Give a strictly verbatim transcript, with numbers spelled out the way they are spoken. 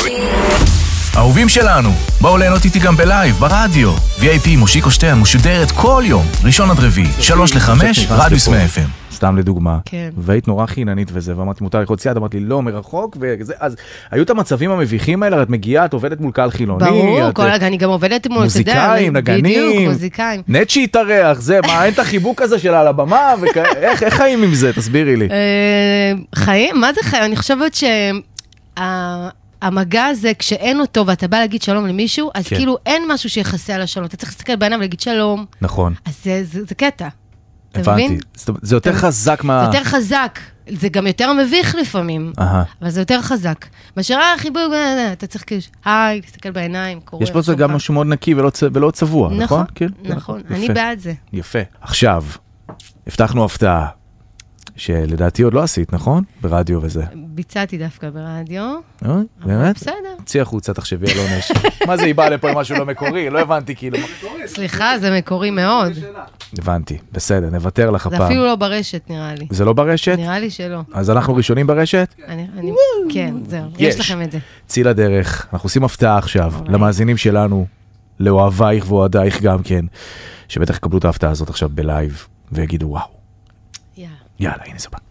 אהובים שלנו, בואו ליהנות איתי גם בלייב, ברדיו. וי איי פי מושיקו שטיין משודרת כל יום, ראשון עד רביעי, שלוש לחמש, רדיוס מאה אף אם. סתם לדוגמה. כן. והיית נורא חיננית וזה, ואמרתי, מותר ללחוץ יד, אמרתי, לא, מרחוק, וזה, אז היו את המצבים המביכים האלה, את מגיעה, את עובדת מול קהל חילוני. ברור, את, כל, אני גם עובדת מול, מוזיקאים, נגנים. בדיוק, מוזיקאים. נט שהתארח, זה, מה, אין את החיבוק הזה שלה על הבמה, ואיך, איך חיים עם זה? תסבירי לי. חיים? מה זה חיים? אני חושבת שה... המגע הזה, כשאין אותו, ואתה בא להגיד שלום למישהו, אז כן. כאילו אין משהו שיחסה על השלום. אתה צריך להסתכל בעיניים ולהגיד שלום. נכון. אז זה, זה, זה קטע. הבנתי. זה יותר חזק מה... זה יותר חזק. זה גם יותר מביך לפעמים. Aha. אבל זה יותר חזק. מאשר החיבוק, אתה צריך כאילו, היי, להסתכל בעיניים, קורא. יש פה זה גם משהו מאוד נקי ולא, ולא צבוע, נכון? נכון, כן? נכון. יפה. אני בעד זה. יפה. עכשיו, הבטחנו הפתעה. שלדעתי עוד לא עשית, נכון? ברדיו וזה. ביצעתי דווקא ברדיו. אה, באמת? בסדר. צי החוצה, תחשבי על עונש. מה זה, היא באה לפה עם משהו לא מקורי? לא הבנתי, כאילו. סליחה, זה מקורי מאוד. הבנתי, בסדר, נוותר לך הפעם. זה אפילו לא ברשת, נראה לי. זה לא ברשת? נראה לי שלא. אז אנחנו ראשונים ברשת? כן, זהו. יש לכם את זה. צי לדרך. אנחנו עושים הפתעה עכשיו, למאזינים שלנו, לאוהבייך ואוהדייך גם כן, שבטח יקבלו את ההפתעה הזאת עכשיו בלייב, ויגידו וואו. יאללה, הנה זה בא.